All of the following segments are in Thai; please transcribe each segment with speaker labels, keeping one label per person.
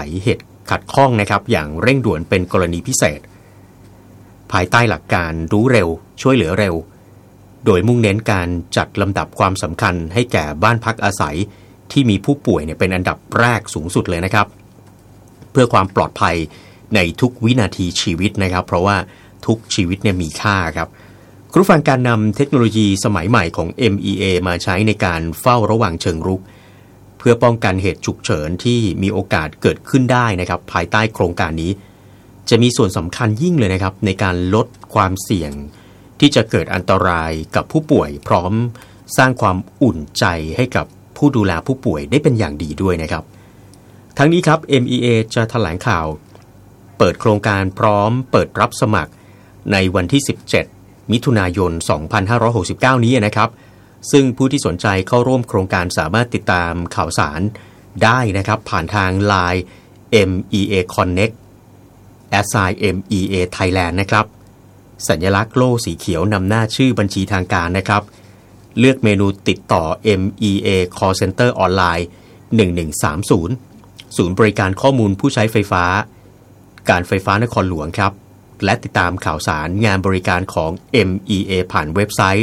Speaker 1: เหตุขัดข้องนะครับอย่างเร่งด่วนเป็นกรณีพิเศษภายใต้หลักการรู้เร็วช่วยเหลือเร็วโดยมุ่งเน้นการจัดลำดับความสำคัญให้แก่บ้านพักอาศัยที่มีผู้ป่วยเนี่ยเป็นอันดับแรกสูงสุดเลยนะครับเพื่อความปลอดภัยในทุกวินาทีชีวิตนะครับเพราะว่าทุกชีวิตเนี่ยมีค่าครับคุณผู้ฟังการนำเทคโนโลยีสมัยใหม่ของ MEA มาใช้ในการเฝ้าระวังเชิงรุกเพื่อป้องกันเหตุฉุกเฉินที่มีโอกาสเกิดขึ้นได้นะครับภายใต้โครงการนี้จะมีส่วนสำคัญยิ่งเลยนะครับในการลดความเสี่ยงที่จะเกิดอันตรายกับผู้ป่วยพร้อมสร้างความอุ่นใจให้กับผู้ดูแลผู้ป่วยได้เป็นอย่างดีด้วยนะครับทั้งนี้ครับ MEA จะแถลงข่าวเปิดโครงการพร้อมเปิดรับสมัครในวันที่17มิถุนายน2569นี้นะครับซึ่งผู้ที่สนใจเข้าร่วมโครงการสามารถติดตามข่าวสารได้นะครับผ่านทาง LINE MEA Connect @MEA Thailand นะครับสัญลักษณ์โล่สีเขียวนำหน้าชื่อบัญชีทางการนะครับเลือกเมนูติดต่อ MEA Call Center ออนไลน์1130ศูนย์บริการข้อมูลผู้ใช้ไฟฟ้าการไฟฟ้านครหลวงครับและติดตามข่าวสารงานบริการของ MEA ผ่านเว็บไซต์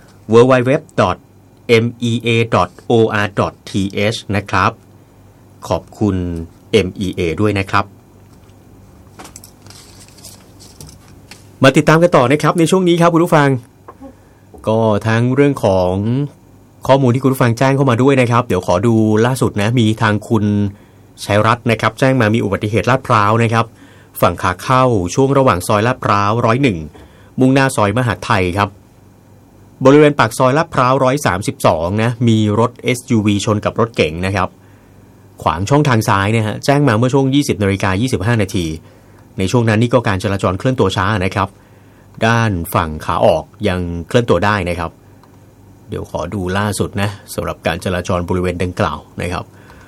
Speaker 1: www.mea.or.th นะครับขอบคุณ MEA ด้วยนะครับมาติดตามกันต่อนะครับในช่วงนี้ครับคุณผู้ฟังก็ทั้งเรื่องของข้อมูลที่คุณผู้ฟังแจ้งเข้ามาด้วยนะครับเดี๋ยวขอดูล่าสุดนะมีทางคุณชัยรัตน์นะครับแจ้งมามีอุบัติเหตุลาดพร้าวนะครับฝั่งขาเข้าช่วงระหว่างซอยลาดพร้าว101มุ่งหน้าซอยมหาไทยครับบริเวณปากซอยลาดพร้าว132นะมีรถ SUV ชนกับรถเก๋งนะครับขวางช่องทางซ้ายนะฮะแจ้งมาเมื่อช่วง 20:25 น.ในช่วงนั้นนี่ก็การจราจรเคลื่อนตัวช้านะครับด้านฝั่งขาออกยังเคลื่อนตัวได้นะครับเดี๋ยวขอดูล่าสุดนะสำหรับการจราจรบริเวณดังกล่าวนะครับ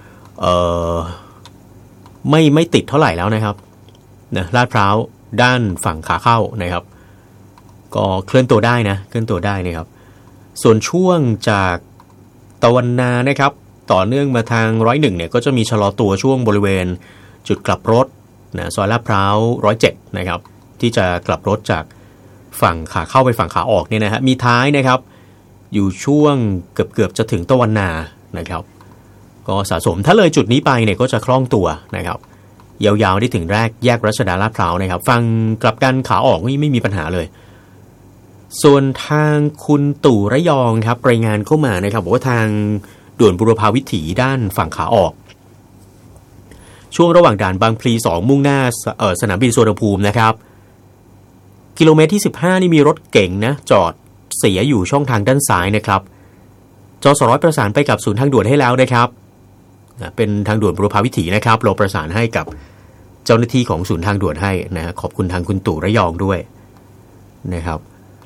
Speaker 1: ไม่ติดเท่าไหร่แล้วนะครับนะลาดพร้าวด้านฝั่งขาเข้านะครับก็เคลื่อนตัวได้นะครับส่วนช่วงจากตะวันนานะครับต่อเนื่องมาทาง101เนี่ยก็จะมีชะลอตัวช่วงบริเวณจุดกลับรถนะซอยลาดพร้าว107นะครับที่จะกลับรถจากฝั่งขาเข้าไปฝั่งขาออกเนี่ยนะฮะมีท้ายนะครับอยู่ช่วงเกือบจะถึงตะวันนานะครับก็สะสมถ้าเลยจุดนี้ไปเนี่ยก็จะคล่องตัวนะครับยาวๆได้ถึงแยกรัชดาลาดพร้าวนะครับฝั่งกลับกันขาออกไม่มีปัญหาเลยส่วนทางคุณตู่ระยองครับรายงานเข้ามานะครับบอกว่าทางด่วนบุรพาวิถีด้านฝั่งขาออกช่วงระหว่างด่านบางพลี2มุ่งหน้าสนามบินสุวรรณภูมินะครับกิโลเมตรที่15นี่มีรถเก๋งนะจอดเสียอยู่ช่องทางด้านซ้ายนะครับจส.ประสานไปกับศูนย์ทางด่วนให้แล้วนะครับเป็นทางด่วนบุรพาวิถีนะครับเราประสานให้กับเจ้าหน้าที่ของศูนย์ทางด่วนให้นะขอบคุณทางคุณตู่ระยองด้วยนะครับ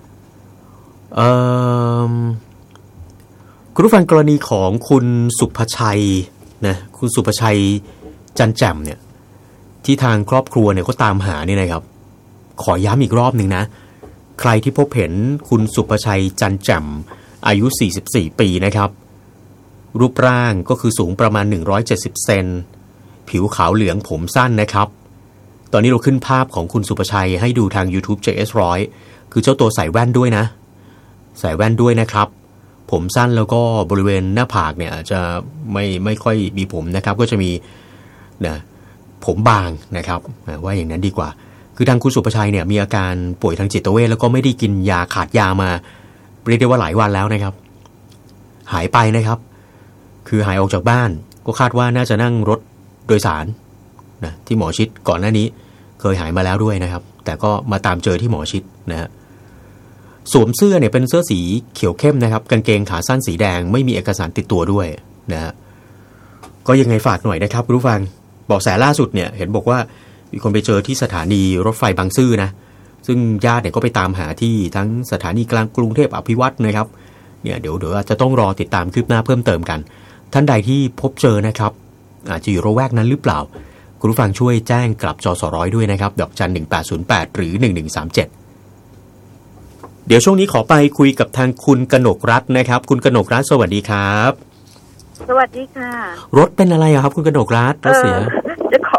Speaker 1: คุณผู้ฟังกรณีของคุณสุภชัยนะคุณสุภชัยจันแจ่มเนี่ยที่ทางครอบครัวเนี่ยก็ตามหาเนี่ยนะครับขอย้ำอีกรอบหนึ่งนะใครที่พบเห็นคุณสุภชัยจันแจ่มอายุ44ปีนะครับรูปร่างก็คือสูงประมาณ170เซนผิวขาวเหลืองผมสั้นนะครับตอนนี้เราขึ้นภาพของคุณสุภชัยให้ดูทาง YouTube JS100 คือเจ้าตัวใส่แว่นด้วยนะครับผมสั้นแล้วก็บริเวณหน้าผากเนี่ยอาจจะไม่ค่อยมีผมนะครับก็จะมีนะผมบางนะครับว่าอย่างนั้นดีกว่าคือทางคุณสุภชัยเนี่ยมีอาการป่วยทางจิตเวชแล้วก็ไม่ได้กินยาขาดยามาเรียกได้ว่าหลายวันแล้วนะครับหายไปนะครับคือหายออกจากบ้านก็คาดว่าน่าจะนั่งรถโดยสารนะที่หมอชิดก่อนหน้านี้เคยหายมาแล้วด้วยนะครับแต่ก็มาตามเจอที่หมอชิดนะฮะสวมเสื้อเนี่ยเป็นเสื้อสีเขียวเข้มนะครับกางเกงขาสั้นสีแดงไม่มีเอกสารติดตัวด้วยนะฮะก็ยังไงฝากหน่อยนะครับคุณผู้ฟังเบาะแสล่าสุดเนี่ยเห็นบอกว่ามีคนไปเจอที่สถานีรถไฟบางซื่อนะซึ่งญาติเนี่ยก็ไปตามหาที่ทั้งสถานีกลางกรุงเทพอภิวัตรนะครับเนี่ยเดี๋ยวอาจจะต้องรอติดตามคืบหน้าเพิ่มเติมกันท่านใดที่พบเจอนะครับอาจจะอยู่ระแวกนั้นหรือเปล่าคุณผู้ฟังช่วยแจ้งกลับจส.100ด้วยนะครับดอกจัน1808หรือ1137เดี๋ยวช่วงนี้ขอไปคุยกับทางคุณกนกรัตน์นะครับคุณกนกรัตน์สวัสดีครับ
Speaker 2: สวัสดีค่ะ
Speaker 1: รถเป็นอะไรครับคุณกนกรัตน์รถเสีย